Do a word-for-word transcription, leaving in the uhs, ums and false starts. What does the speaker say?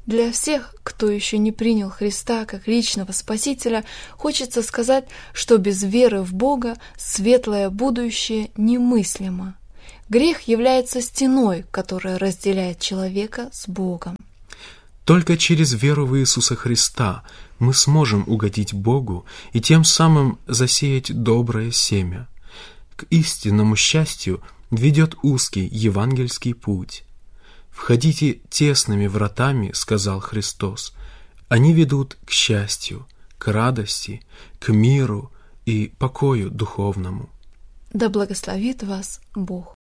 Для всех, кто еще не принял Христа как личного Спасителя, хочется сказать, что без веры в Бога светлое будущее немыслимо. Грех является стеной, которая разделяет человека с Богом. Только через веру в Иисуса Христа мы сможем угодить Богу и тем самым засеять доброе семя. К истинному счастью ведет узкий евангельский путь. «Входите тесными вратами, — сказал Христос, — они ведут к счастью, к радости, к миру и покою духовному». Да благословит вас Бог.